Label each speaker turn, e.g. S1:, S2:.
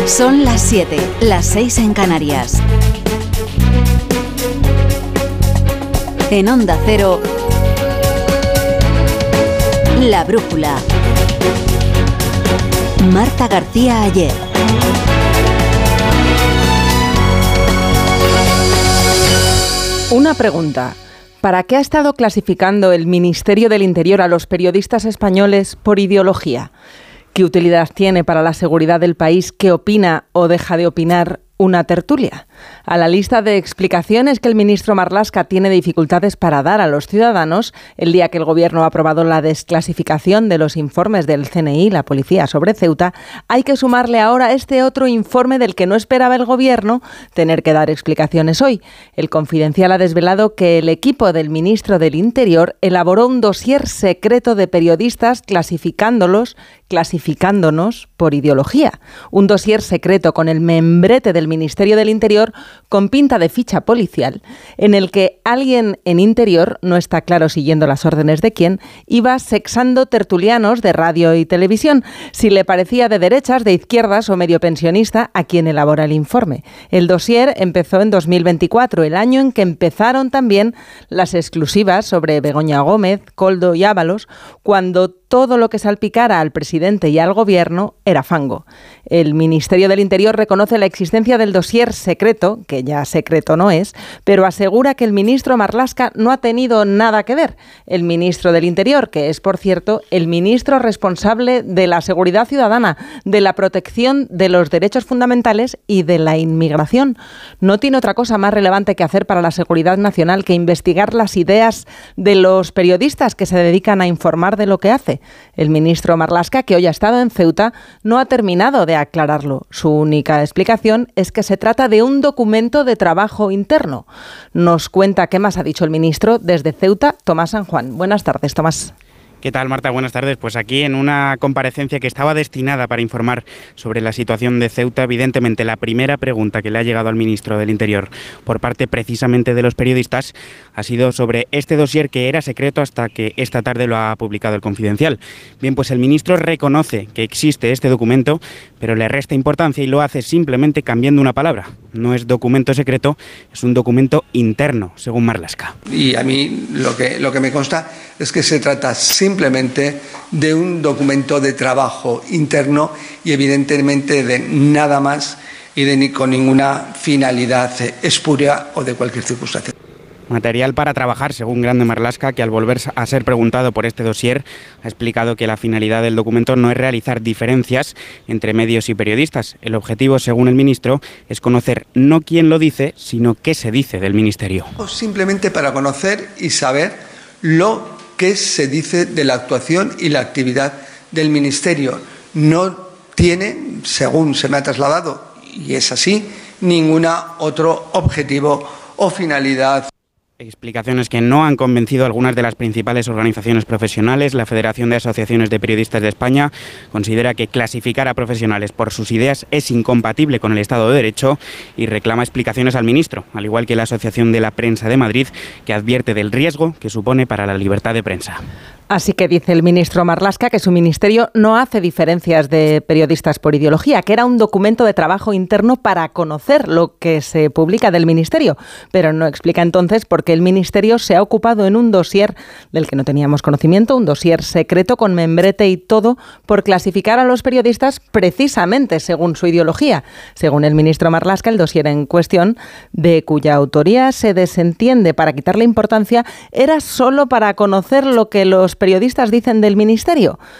S1: Son las 7, las 6 en Canarias. En Onda Cero, La Brújula. Marta García Ayer.
S2: Una pregunta. ¿Para qué ha estado clasificando el Ministerio del Interior a los periodistas españoles por ideología? ¿Qué utilidad tiene para la seguridad del país? ¿Qué opina o deja de opinar una tertulia? A la lista de explicaciones que el ministro Marlaska tiene dificultades para dar a los ciudadanos el día que el Gobierno ha aprobado la desclasificación de los informes del CNI y la policía sobre Ceuta, hay que sumarle ahora este otro informe del que no esperaba el Gobierno tener que dar explicaciones hoy. El Confidencial ha desvelado que el equipo del ministro del Interior elaboró un dossier secreto de periodistas clasificándonos por ideología. Un dossier secreto con el membrete del Ministerio del Interior con pinta de ficha policial, en el que alguien en Interior, no está claro siguiendo las órdenes de quién, iba sexando tertulianos de radio y televisión, si le parecía de derechas, de izquierdas o medio pensionista a quien elabora el informe. El dossier empezó en 2024, el año en que empezaron también las exclusivas sobre Begoña Gómez, Koldo y Ábalos, cuando todo lo que salpicara al presidente y al Gobierno era fango. El Ministerio del Interior reconoce la existencia del dossier secreto, que ya secreto no es, pero asegura que el ministro Marlaska no ha tenido nada que ver. El ministro del Interior, que es, por cierto, el ministro responsable de la seguridad ciudadana, de la protección de los derechos fundamentales y de la inmigración, no tiene otra cosa más relevante que hacer para la seguridad nacional que investigar las ideas de los periodistas que se dedican a informar de lo que hace. El ministro Marlaska, que hoy ha estado en Ceuta, no ha terminado de aclararlo. Su única explicación es que se trata de un documento de trabajo interno. Nos cuenta qué más ha dicho el ministro desde Ceuta, Tomás San Juan. Buenas tardes, Tomás.
S3: ¿Qué tal, Marta? Buenas tardes. Pues aquí en una comparecencia que estaba destinada para informar sobre la situación de Ceuta, evidentemente la primera pregunta que le ha llegado al ministro del Interior por parte precisamente de los periodistas ha sido sobre este dossier que era secreto hasta que esta tarde lo ha publicado el Confidencial. Bien, pues el ministro reconoce que existe este documento, pero le resta importancia y lo hace simplemente cambiando una palabra. No es documento secreto, es un documento interno, según Marlaska.
S4: Y a mí lo que me consta es que se trata simplemente de un documento de trabajo interno y evidentemente de nada más y con ninguna finalidad espuria o de cualquier circunstancia.
S3: Material para trabajar, según Grande Marlaska, que al volver a ser preguntado por este dossier ha explicado que la finalidad del documento no es realizar diferencias entre medios y periodistas. El objetivo, según el ministro, es conocer no quién lo dice, sino qué se dice del ministerio.
S4: Simplemente para conocer y saber lo que se dice de la actuación y la actividad del ministerio. No tiene, según se me ha trasladado, y es así, ningún otro objetivo o finalidad.
S3: Explicaciones que no han convencido a algunas de las principales organizaciones profesionales. La Federación de Asociaciones de Periodistas de España considera que clasificar a profesionales por sus ideas es incompatible con el Estado de Derecho y reclama explicaciones al ministro, al igual que la Asociación de la Prensa de Madrid, que advierte del riesgo que supone para la libertad de prensa.
S2: Así que dice el ministro Marlaska que su ministerio no hace diferencias de periodistas por ideología, que era un documento de trabajo interno para conocer lo que se publica del ministerio, pero no explica entonces por qué el ministerio se ha ocupado en un dossier del que no teníamos conocimiento, un dossier secreto con membrete y todo, por clasificar a los periodistas precisamente según su ideología. Según el ministro Marlaska, el dossier en cuestión, de cuya autoría se desentiende para quitarle importancia, era solo para conocer lo que los periodistas dicen del ministerio.